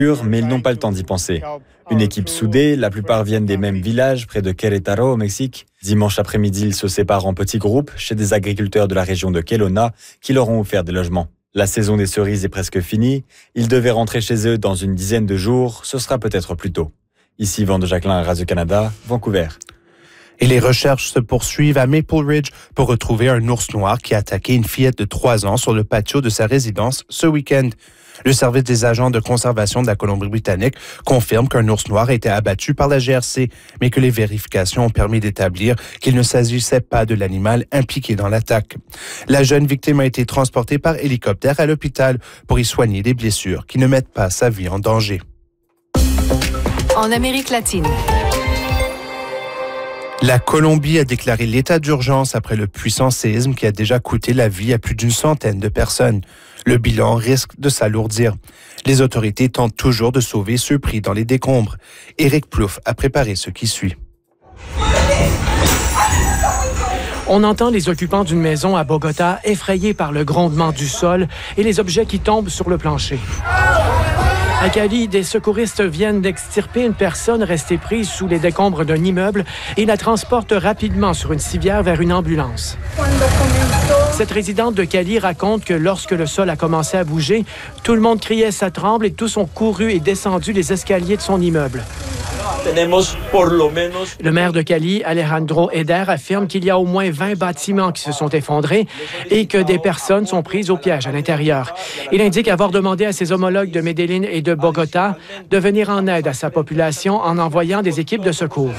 Mais ils n'ont pas le temps d'y penser. Une équipe soudée, la plupart viennent des mêmes villages près de Querétaro au Mexique. Dimanche après-midi, ils se séparent en petits groupes chez des agriculteurs de la région de Kelowna qui leur ont offert des logements. La saison des cerises est presque finie. Ils devaient rentrer chez eux dans une dizaine de jours. Ce sera peut-être plus tôt. Ici, Yvan de Jacquelin, Radio-Canada, Vancouver. Et les recherches se poursuivent à Maple Ridge pour retrouver un ours noir qui a attaqué une fillette de 3 ans sur le patio de sa résidence ce week-end. Le service des agents de conservation de la Colombie-Britannique confirme qu'un ours noir a été abattu par la GRC, mais que les vérifications ont permis d'établir qu'il ne s'agissait pas de l'animal impliqué dans l'attaque. La jeune victime a été transportée par hélicoptère à l'hôpital pour y soigner des blessures qui ne mettent pas sa vie en danger. En Amérique latine. La Colombie a déclaré l'état d'urgence après le puissant séisme qui a déjà coûté la vie à plus d'une centaine de personnes. Le bilan risque de s'alourdir. Les autorités tentent toujours de sauver ceux pris dans les décombres. Éric Plouffe a préparé ce qui suit. On entend les occupants d'une maison à Bogota effrayés par le grondement du sol et les objets qui tombent sur le plancher. À Cali, des secouristes viennent d'extirper une personne restée prise sous les décombres d'un immeuble et la transportent rapidement sur une civière vers une ambulance. Cette résidente de Cali raconte que lorsque le sol a commencé à bouger, tout le monde criait « ça tremble » et tous ont couru et descendu les escaliers de son immeuble. Le maire de Cali, Alejandro Eder, affirme qu'il y a au moins 20 bâtiments qui se sont effondrés et que des personnes sont prises au piège à l'intérieur. Il indique avoir demandé à ses homologues de Medellín et de Bogota de venir en aide à sa population en envoyant des équipes de secours.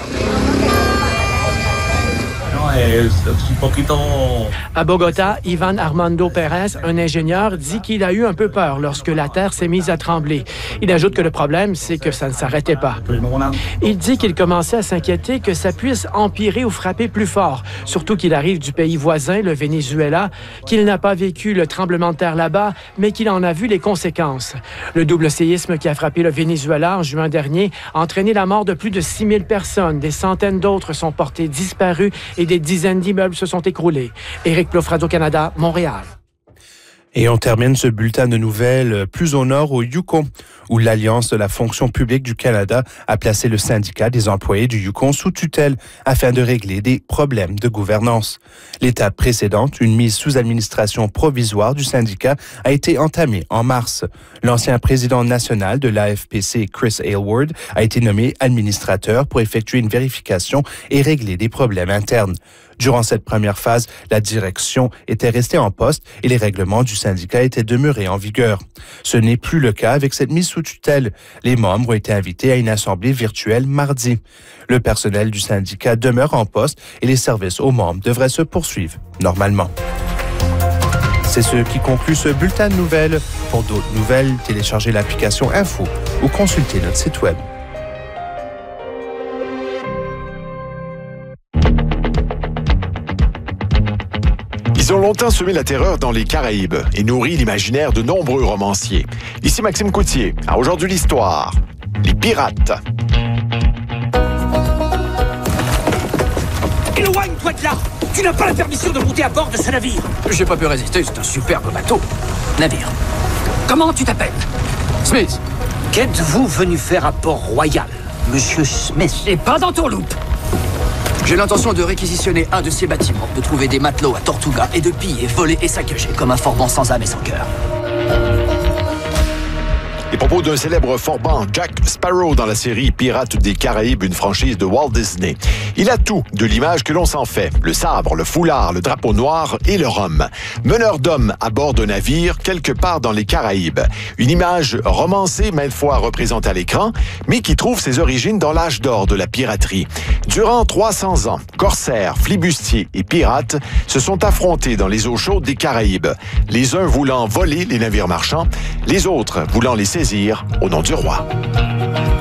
À Bogota, Ivan Armando Pérez, un ingénieur, dit qu'il a eu un peu peur lorsque la terre s'est mise à trembler. Il ajoute que le problème, c'est que ça ne s'arrêtait pas. Il dit qu'il commençait à s'inquiéter que ça puisse empirer ou frapper plus fort, surtout qu'il arrive du pays voisin, le Venezuela, qu'il n'a pas vécu le tremblement de terre là-bas, mais qu'il en a vu les conséquences. Le double séisme qui a frappé le Venezuela en juin dernier a entraîné la mort de plus de 6 000 personnes. Des centaines d'autres sont portées disparues et des dizaines d'immeubles se sont écroulés. Éric Plouffe, Radio-Canada, Montréal. Et on termine ce bulletin de nouvelles plus au nord, au Yukon, où l'Alliance de la fonction publique du Canada a placé le syndicat des employés du Yukon sous tutelle afin de régler des problèmes de gouvernance. L'étape précédente, une mise sous administration provisoire du syndicat, a été entamée en mars. L'ancien président national de l'AFPC, Chris Aylward, a été nommé administrateur pour effectuer une vérification et régler des problèmes internes. Durant cette première phase, la direction était restée en poste et les règlements du syndicat étaient demeurés en vigueur. Ce n'est plus le cas avec cette mise sous tutelle. Les membres ont été invités à une assemblée virtuelle mardi. Le personnel du syndicat demeure en poste et les services aux membres devraient se poursuivre normalement. C'est ce qui conclut ce bulletin de nouvelles. Pour d'autres nouvelles, téléchargez l'application Info ou consultez notre site web. Ils ont longtemps semé la terreur dans les Caraïbes et nourri l'imaginaire de nombreux romanciers. Ici Maxime Coutier. À aujourd'hui l'histoire. Les pirates. Éloigne-toi de là! Tu n'as pas la permission de monter à bord de ce navire! J'ai pas pu résister, c'est un superbe bateau. Navire. Comment tu t'appelles? Smith. Qu'êtes-vous venu faire à Port-Royal, Monsieur Smith? Et pas dans ton loop! J'ai l'intention de réquisitionner un de ces bâtiments, de trouver des matelots à Tortuga et de piller, voler et saccager comme un forban sans âme et sans cœur. Les propos d'un célèbre forban, Jack Sparrow, dans la série Pirates des Caraïbes, une franchise de Walt Disney. Il a tout de l'image que l'on s'en fait. Le sabre, le foulard, le drapeau noir et le rhum. Meneur d'hommes à bord d'un navire quelque part dans les Caraïbes. Une image romancée maintes fois représentée à l'écran, mais qui trouve ses origines dans l'âge d'or de la piraterie. Durant 300 ans, corsaires, flibustiers et pirates se sont affrontés dans les eaux chaudes des Caraïbes. Les uns voulant voler les navires marchands, les autres voulant les saisir au nom du roi.